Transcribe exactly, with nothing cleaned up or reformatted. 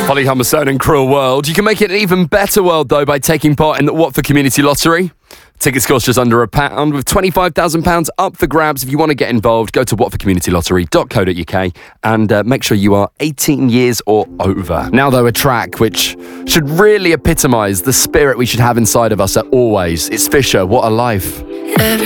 Holly Humberstone and Cruel World. You can make it an even better world, though, by taking part in the Watford Community Lottery. Tickets cost just under a pound, with twenty-five thousand pounds up for grabs. If you want to get involved, go to watford community lottery dot co dot uk and uh, make sure you are eighteen years or over. Now, though, a track which should really epitomise the spirit we should have inside of us at always. It's Fisher, What a Life.